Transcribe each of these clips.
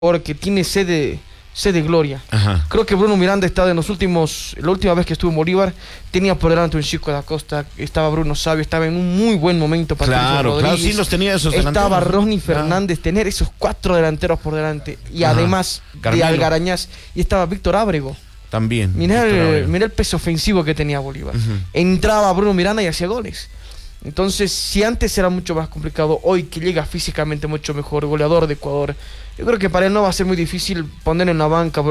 porque tiene sed de gloria. Ajá. Creo que Bruno Miranda estaba la última vez que estuvo en Bolívar, tenía por delante un Chico da Costa, estaba Bruno Sabio, estaba en un muy buen momento. Claro, sí los tenía esos delanteros. Estaba Ronnie Fernández, tener esos 4 delanteros por delante, y además Carmelo. de Algarañaz, y estaba Víctor Ábrego. También. Mirá el peso ofensivo que tenía Bolívar. Entraba Bruno Miranda y hacía goles. Entonces, si antes era mucho más complicado, hoy que llega físicamente mucho mejor, goleador de Ecuador, yo creo que para él no va a ser muy difícil poner en la banca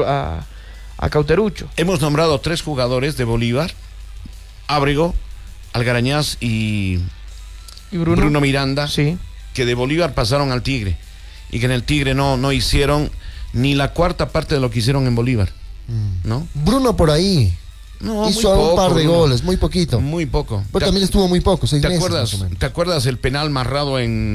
a Cauterucho. Hemos nombrado 3 jugadores de Bolívar: Ábrego, Algarañaz y Bruno Miranda, sí, que de Bolívar pasaron al Tigre, y que en el Tigre no hicieron ni la cuarta parte de lo que hicieron en Bolívar, ¿no? Bruno por ahí hizo un par de goles, muy poquito. Muy poco. Pero también estuvo muy poco, 6 meses más o menos. ¿Te acuerdas el penal marrado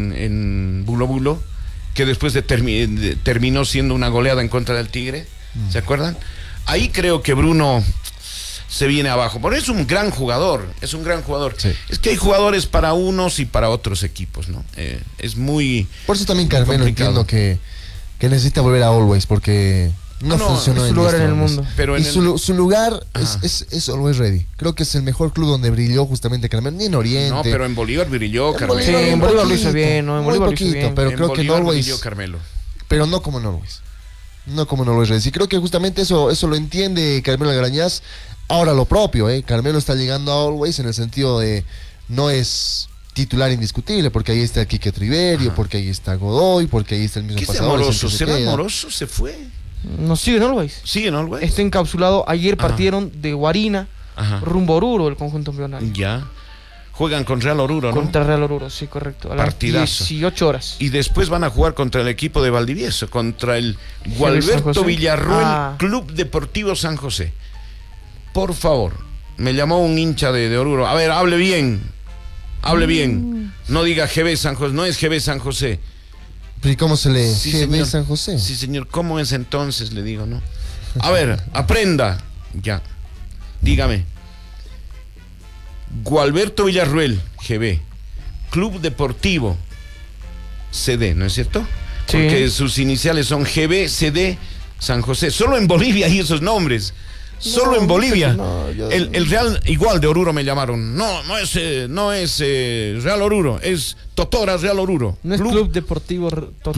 en Bulo Bulo? Que después terminó siendo una goleada en contra del Tigre. ¿Se acuerdan? Ahí creo que Bruno se viene abajo. Pero es un gran jugador. Sí. Es que hay jugadores para unos y para otros equipos, ¿no? Es muy... Por eso también Carmelo entiendo que necesita volver a Always, porque... No funcionó es su lugar en el mundo. Pero su lugar es Always Ready. Creo que es el mejor club donde brilló justamente Carmelo, ni en Oriente. No, pero en Bolívar brilló Carmelo. Sí, en Bolívar lo hizo bien, ¿no? En Bolívar lo hizo bien. Pero creo que en Always brilló Carmelo. Pero no como en Always. No como en Always Ready. Y creo que justamente eso lo entiende Carmelo Algarañaz. Ahora lo propio, Carmelo está llegando a Always en el sentido de no es titular indiscutible, porque ahí está Quique Triverio, porque ahí está Godoy, porque ahí está el mismo Pasador. ¿Será Moroso? ¿Se fue? No, sigue en Always. ¿Sigue en Always? Está encapsulado. Ayer partieron de Guarina rumbo a Oruro, el conjunto millonario. Ya. Juegan con Real Oruro, ¿no? Contra Real Oruro, sí, correcto. A Partidazo. las 18 horas. Y después van a jugar contra el equipo de Valdivieso, contra el Gualberto Villarruel Club Deportivo San José. Por favor, me llamó un hincha de Oruro. A ver, hable bien. No diga GB San José, no es GB San José. ¿Y cómo se lee? Sí, GB señor. San José. Sí, señor, ¿cómo es entonces? Le digo, ¿no? A ver, aprenda. Ya. Dígame. Gualberto Villarruel, GB. Club Deportivo CD, ¿no es cierto? Sí. Porque sus iniciales son GB, CD, San José. Solo en Bolivia hay esos nombres. Solo en Bolivia. El Real, igual de Oruro me llamaron. No es Real Oruro, es Totora Real Oruro. No es Club Deportivo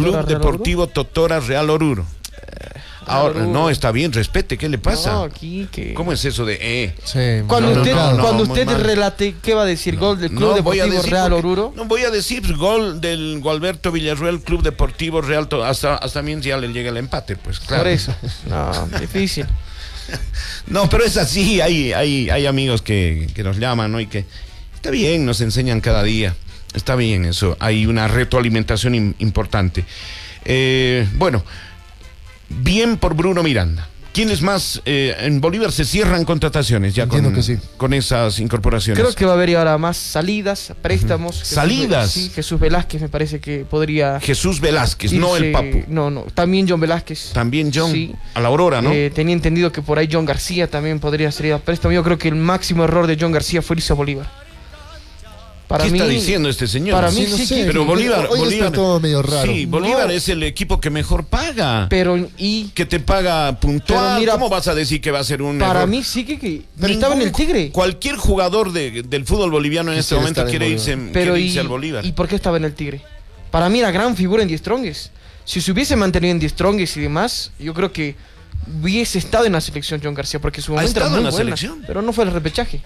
Totora Real Oruro. Ahora, no, está bien, respete, ¿qué le pasa? No, aquí que... ¿Cómo es eso de Sí, cuando usted relate, ¿qué va a decir? ¿Gol del Club Deportivo Real Oruro? No voy a decir gol del Gualberto Villarruel Club Deportivo Real, hasta también ya le llega el empate, pues claro. Por eso, no, difícil. No, pero es así, hay amigos que nos llaman, ¿no? Y que está bien, nos enseñan cada día. Está bien eso, hay una retroalimentación importante. Bueno, bien por Bruno Miranda. ¿Quiénes más en Bolívar se cierran contrataciones ya con esas incorporaciones? Creo que va a haber ahora más salidas, préstamos. ¿Salidas? Sí, Jesús Velázquez me parece que podría... Jesús Velázquez, no el Papu. No, también John Velázquez. También John, sí. A la Aurora, ¿no? Tenía entendido que por ahí John García también podría salir a préstamo. Yo creo que el máximo error de John García fue irse a Bolívar. ¿Qué está diciendo este señor? Para mí no sí, sé, pero Bolívar está todo medio raro. Sí, Bolívar es el equipo que mejor paga. Que te paga puntual. Mira, ¿cómo vas a decir que va a ser un para error? Mí sí que pero estaba en el Tigre. Cualquier jugador del fútbol boliviano en este momento quiere irse al Bolívar. ¿Y por qué estaba en el Tigre? Para mí era gran figura en Die Strongest. Si se hubiese mantenido en Die Strongest y demás, yo creo que hubiese estado en la selección John García, porque su momento era muy buena, selección, pero no fue el repechaje.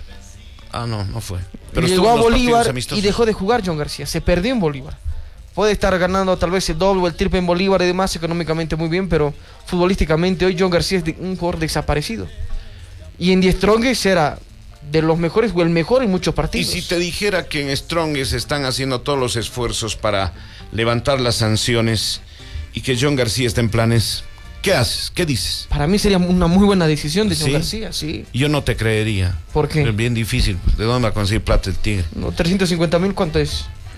No fue. Pero llegó a Bolívar y dejó de jugar John García. Se perdió en Bolívar. Puede estar ganando tal vez el doble o el triple en Bolívar y demás, económicamente muy bien, pero futbolísticamente hoy John García es un jugador desaparecido. Y en Die Strongest era de los mejores o el mejor en muchos partidos. Y si te dijera que en Strongest están haciendo todos los esfuerzos para levantar las sanciones y que John García está en planes, ¿qué haces? ¿Qué dices? Para mí sería una muy buena decisión de John García, sí. Yo no te creería. ¿Por qué? Es bien difícil. ¿De dónde va a conseguir plata el Tigre? No, 350,000, ¿cuánto es?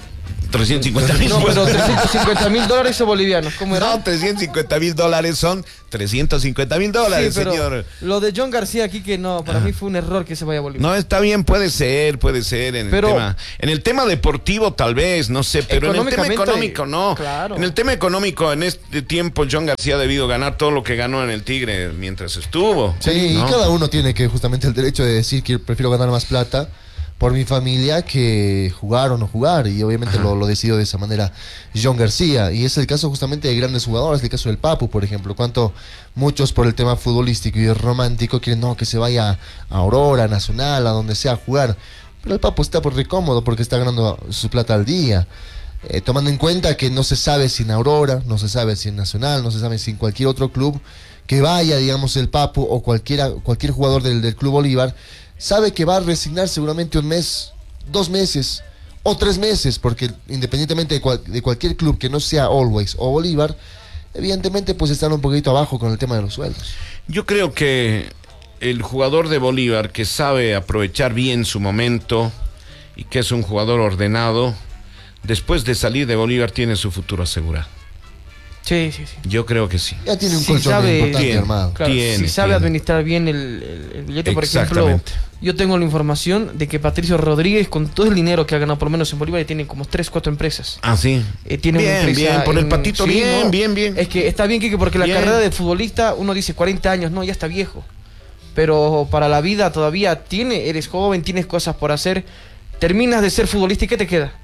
350.000. No, pero $350.000 son bolivianos. ¿Cómo era? No, $350.000 son $350.000, Sí, pero señor. lo de John García aquí que no, para mí fue un error que se vaya a Bolivia. No, está bien, puede ser Pero- en el tema deportivo tal vez, no sé, pero en el tema Económicamente, económico no. claro. En el tema económico, en este tiempo, John García ha debido ganar todo lo que ganó en el Tigre mientras estuvo. Sí, ¿no? y cada uno tiene que justamente el derecho de decir que prefiero ganar más plata por mi familia que jugar o no jugar. Y obviamente lo decidió de esa manera John García. Y es el caso justamente de grandes jugadores, el caso del Papu, por ejemplo. Cuánto muchos por el tema futbolístico y romántico quieren no que se vaya a Aurora, Nacional, a donde sea a jugar. Pero el Papu está por re cómodo porque está ganando su plata al día. Tomando en cuenta que no se sabe si en Aurora, no se sabe si en Nacional, no se sabe si en cualquier otro club que vaya, digamos, el Papu o cualquier jugador del Club Bolívar, sabe que va a resignar seguramente un mes, 2 meses o 3 meses, porque independientemente de cualquier club que no sea Always o Bolívar, evidentemente pues están un poquito abajo con el tema de los sueldos. Yo creo que el jugador de Bolívar que sabe aprovechar bien su momento y que es un jugador ordenado, después de salir de Bolívar tiene su futuro asegurado. Sí. Yo creo que sí. Ya tiene un Sí, colchón sabe- importante Tiene. armado. Claro, Tiene, si sabe tiene. administrar bien el billete, por ejemplo, Exactamente. yo tengo la información de que Patricio Rodríguez, con todo el dinero que ha ganado por lo menos en Bolívar, tiene como 3, 4 empresas. Ah, sí. Tiene una Bien, empresa bien, por el en- patito, sí, bien, ¿no? bien. Es que está bien, Kike, porque la Bien. carrera de futbolista, uno dice 40 años, no, ya está viejo. Pero para la vida todavía eres joven, tienes cosas por hacer. Terminas de ser futbolista y ¿qué te queda?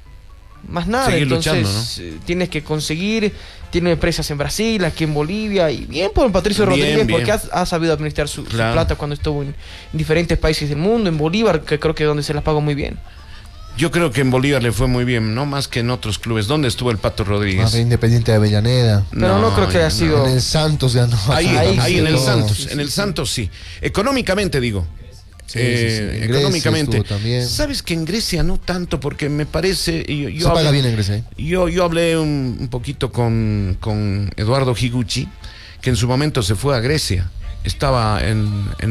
Más nada. Seguir Entonces luchando, tienes que conseguir, tiene empresas en Brasil, aquí en Bolivia, y bien por Patricio Bien, Rodríguez, bien. porque ha sabido administrar su Claro. plata cuando estuvo en diferentes países del mundo, en Bolívar, que creo que es donde se las pagó muy bien. Yo creo que en Bolívar le fue muy bien, no más que en otros clubes. ¿Dónde estuvo el Pato Rodríguez? Independiente de Avellaneda. Pero no creo que haya sido- En el Santos ganó. Ahí Ahí en el sí, Santos, sí, en el Santos sí. Económicamente digo. Sí, sí, sí. En Grecia Económicamente. estuvo también. Sabes que en Grecia no tanto, porque me parece. Se paga bien en Grecia, ¿eh? Yo hablé un poquito con Eduardo Higuchi, que en su momento se fue a Grecia. Estaba en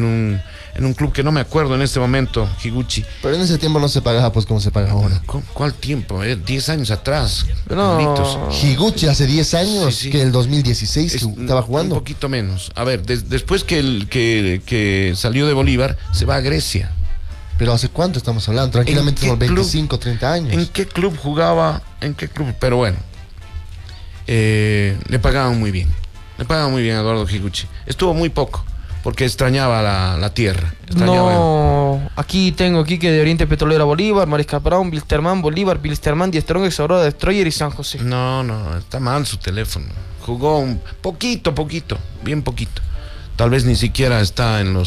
un club que no me acuerdo en este momento, Higuchi. Pero en ese tiempo no se pagaba pues como se paga ahora. ¿Cuál tiempo? 10 años atrás. No. Carlitos. Higuchi hace 10 años, Sí, sí. que el 2016 Es estaba jugando. Un poquito menos. A ver, después que salió de Bolívar, se va a Grecia. Pero ¿hace cuánto estamos hablando? Tranquilamente ¿En unos qué club? 25, 30 años. ¿En qué club jugaba? ¿En qué club? Pero bueno, le pagaban muy bien. Le pagaban muy bien a Eduardo Higuchi. Estuvo muy poco, porque extrañaba la tierra. Extrañaba No, aquí tengo Quique de Oriente Petrolera Bolívar, Mariscal Brown, Wilstermann Bolívar, Wilstermann, Die Strongest, Aurora Destroyer y San José. No, está mal su teléfono. Jugó un poquito, bien poquito. Tal vez ni siquiera está en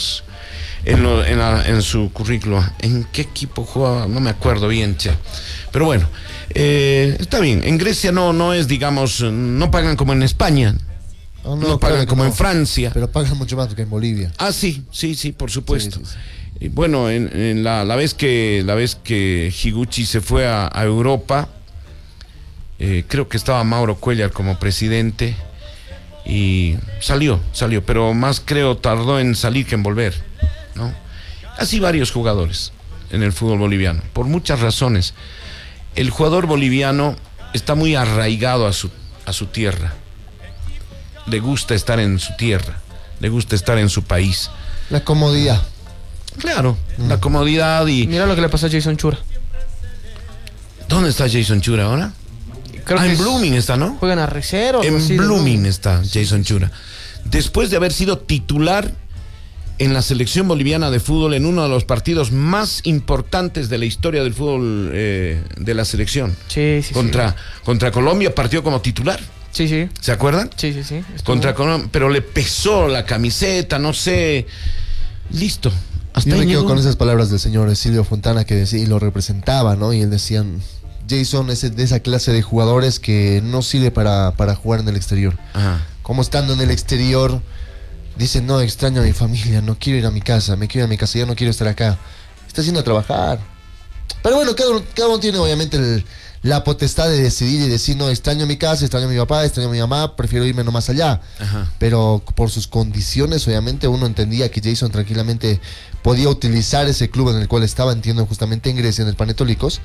su currículo. ¿En qué equipo jugaba? No me acuerdo bien, che. Pero bueno, está bien. En Grecia no es, digamos, no pagan como en España. No pagan claro que como no. en Francia. Pero pagan mucho más que en Bolivia. Ah, sí, por supuesto. Sí, sí, Y bueno, en la vez que Higuchi se fue a Europa, creo que estaba Mauro Cuellar como presidente y salió, pero más creo tardó en salir que en volver, ¿no? Así varios jugadores en el fútbol boliviano, por muchas razones. El jugador boliviano está muy arraigado a su tierra. Le gusta estar en su tierra, le gusta estar en su país. La comodidad. Claro, la comodidad y... Mira lo que le pasó a Jason Chura. ¿Dónde está Jason Chura ahora? Creo que En es- Blooming está, ¿no? Juegan a Recero. En Blooming está Jason Chura. Después de haber sido titular en la selección boliviana de fútbol en uno de los partidos más importantes de la historia del fútbol de la selección. Sí. Contra Colombia partió como titular. Sí. ¿Se acuerdan? Sí. Estuvo- Contra Colombia, pero le pesó la camiseta, no sé. Listo. Hasta Yo ahí me quedo llegó. con esas palabras del señor Silvio Fontana que decía y lo representaba, ¿no? Y él decía, Jason es de esa clase de jugadores que no sirve para jugar en el exterior. Ajá. Como estando en el exterior, dicen, no, extraño a mi familia, no quiero ir a mi casa, me quiero ir a mi casa, ya no quiero estar acá. Está haciendo a trabajar. Pero bueno, cada uno tiene obviamente la potestad de decidir y decir, no, extraño mi casa, extraño a mi papá, extraño a mi mamá, prefiero irme nomás allá. Ajá. Pero por sus condiciones, obviamente, uno entendía que Jason tranquilamente podía utilizar ese club en el cual estaba, entiendo, justamente en Grecia, en el Panetólicos,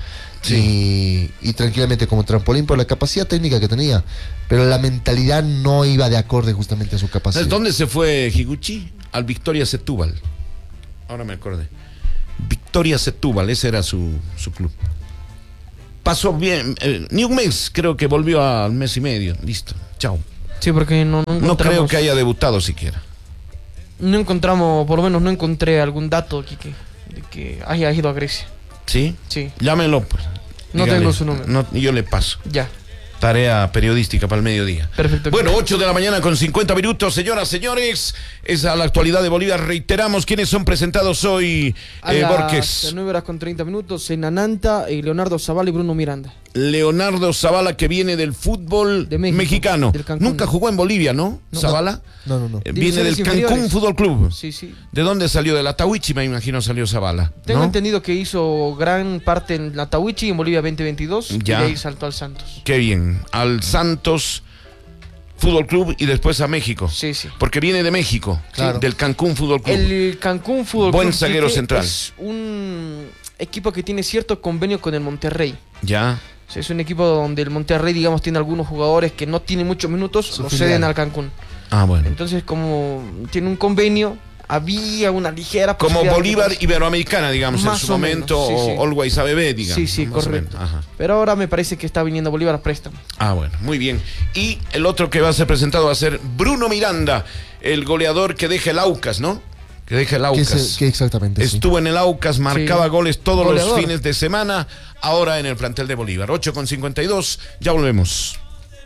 y tranquilamente como trampolín por la capacidad técnica que tenía. Pero la mentalidad no iba de acorde justamente a su capacidad. ¿Sabes dónde se fue Higuchi? Al Victoria Setúbal. Ahora me acordé. Victoria Setúbal, ese era su club. Pasó bien, ni un mes, creo que volvió al mes y medio. Listo, chao. Sí, porque no No creo que haya debutado siquiera. No encontramos, por lo menos no encontré algún dato aquí de que haya ido a Grecia. ¿Sí? Sí. Llámenlo, pues. No Dígale. tengo su número. No, yo le paso. Ya. Tarea periodística para el mediodía. Perfecto. Bueno, 8 de la mañana con 50 minutos, señoras, señores. Es a la actualidad de Bolivia. Reiteramos quiénes son presentados hoy, A las Borges. 9 horas con 30 minutos, Enananta, Leonardo Zavala y Bruno Miranda. Leonardo Zavala, que viene del fútbol De México, mexicano. del Cancún. Nunca jugó en Bolivia, ¿no? No. Zavala. No. Viene Divisiones del Cancún inferiores. Fútbol Club. Sí, sí. ¿De dónde salió? De la Tahuichi, me imagino, salió Zavala. Tengo ¿no? entendido que hizo gran parte en la Tahuichi en Bolivia 2022 Ya. y de ahí saltó al Santos. Qué bien. Al Santos Fútbol Club y después a México. Sí, sí. Porque viene de México, Claro. del Cancún Fútbol Club. El Cancún Fútbol Buen Club zaguero Quique central. es un equipo que tiene cierto convenio con el Monterrey. Ya. O sea, es un equipo donde el Monterrey, digamos, tiene algunos jugadores que no tienen muchos minutos, Su lo filial. ceden al Cancún. Ah, bueno. Entonces, como tiene un convenio, había una ligera Como posibilidad de Bolívar que- Iberoamericana, digamos, en Más su o menos, momento, sí, sí. o Always ABB, digamos. Sí, sí, más o correcto. menos. Ajá. Pero ahora me parece que está viniendo Bolívar a préstamo. Ah, bueno, muy bien. Y el otro que va a ser presentado va a ser Bruno Miranda, el goleador que deja el Aucas, ¿no? Que deja el Aucas. Que exactamente, sí. Estuvo en el Aucas, marcaba Sí. goles todos Goleador. los fines de semana, ahora en el plantel de Bolívar. 8:52, ya volvemos.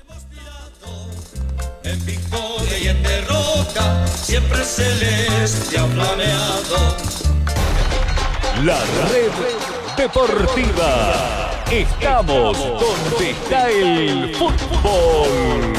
En victoria y en derrota, siempre celeste ha flameado. La red deportiva. Estamos donde está el fútbol.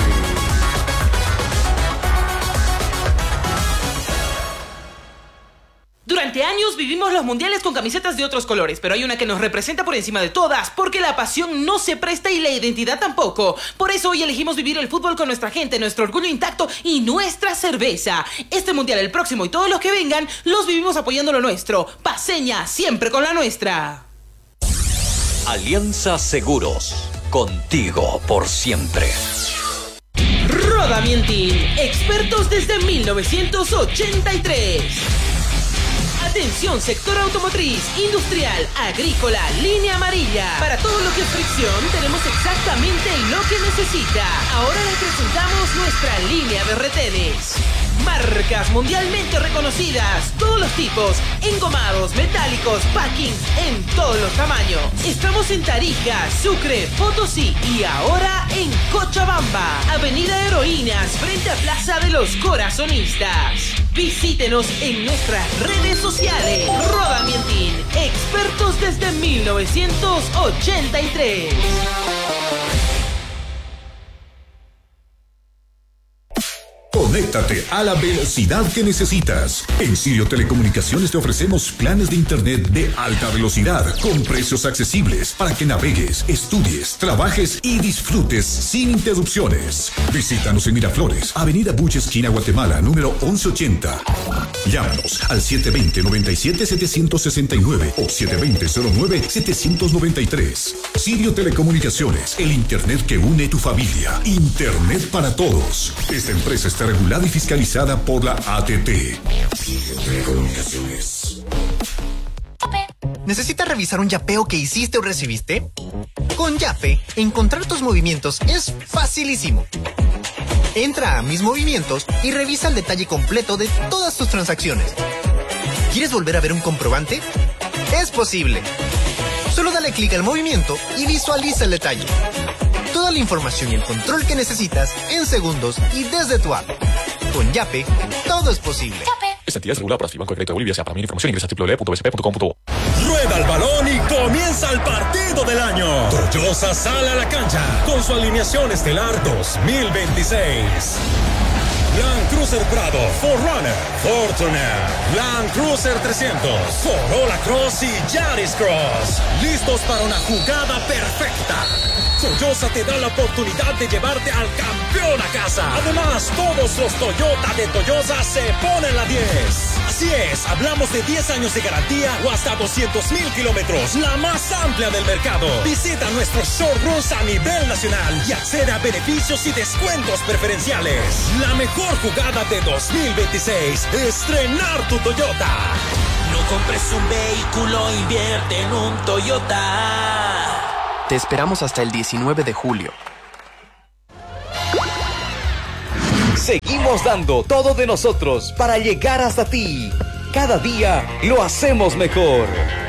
Durante años vivimos los mundiales con camisetas de otros colores, pero hay una que nos representa por encima de todas, porque la pasión no se presta y la identidad tampoco. Por eso hoy elegimos vivir el fútbol con nuestra gente, nuestro orgullo intacto y nuestra cerveza. Este mundial, el próximo y todos los que vengan, los vivimos apoyando lo nuestro. Paceña, siempre con la nuestra. Alianza Seguros. Contigo por siempre. Rodamientin, expertos desde 1983. Atención, sector automotriz, industrial, agrícola, línea amarilla. Para todo lo que es fricción, tenemos exactamente lo que necesita. Ahora les presentamos nuestra línea de retenes. Marcas mundialmente reconocidas, todos los tipos, engomados, metálicos, packings, en todos los tamaños. Estamos en Tarija, Sucre, Potosí y ahora en Cochabamba, Avenida Heroínas, frente a Plaza de los Corazonistas. Visítenos en nuestras redes sociales. Rodamientin, expertos desde 1983. Conéctate a la velocidad que necesitas. En Sirio Telecomunicaciones te ofrecemos planes de internet de alta velocidad con precios accesibles para que navegues, estudies, trabajes y disfrutes sin interrupciones. Visítanos en Miraflores, Avenida Buche, esquina Guatemala, número 1180. Llámanos al 720-97-769 o 720-09-793. Sirio Telecomunicaciones, el internet que une tu familia. Internet para todos. Esta empresa está regulada y fiscalizada por la ATT. Telecomunicaciones. ¿Necesitas revisar un yapeo que hiciste o recibiste? Con Yape, encontrar tus movimientos es facilísimo. Entra a Mis Movimientos y revisa el detalle completo de todas tus transacciones. ¿Quieres volver a ver un comprobante? Es posible. Solo dale clic al movimiento y visualiza el detalle. Toda la información y el control que necesitas en segundos y desde tu app. Con Yape, todo es posible. Esta entidad es regulada por Banco de Crédito de Bolivia. Sea para mayor información ingresa a www.bcp.com.bo. Rueda el balón y comienza el partido del año. Toyosa sale a la cancha con su alineación estelar 2026. Land Cruiser Prado, 4Runner, Fortuner, Land Cruiser 300, Corolla Cross y Yaris Cross. Listos para una jugada perfecta. Toyota te da la oportunidad de llevarte al campeón a casa. Además, todos los Toyota de Toyosa se ponen la 10. Así es, hablamos de 10 años de garantía o hasta 200,000 kilómetros, la más amplia del mercado. Visita nuestros showrooms a nivel nacional y accede a beneficios y descuentos preferenciales. La mejor jugada de 2026, estrenar tu Toyota. No compres un vehículo, invierte en un Toyota. Te esperamos hasta el 19 de julio. Seguimos dando todo de nosotros para llegar hasta ti. Cada día lo hacemos mejor.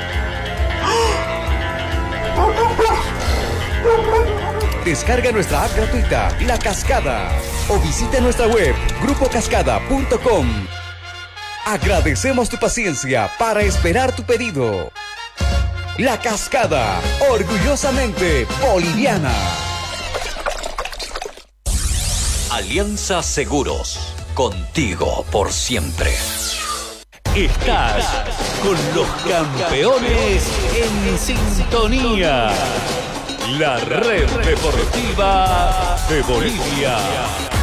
Descarga nuestra app gratuita, La Cascada, o visita nuestra web, grupocascada.com. Agradecemos tu paciencia para esperar tu pedido. La Cascada, orgullosamente boliviana. Alianza Seguros, contigo por siempre. Estás con los campeones en sintonía. La red deportiva de Bolivia.